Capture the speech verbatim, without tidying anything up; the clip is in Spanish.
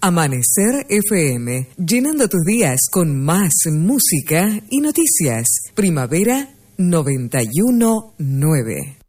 Amanecer F M, llenando tus días con más música y noticias. Primavera noventa y uno nueve.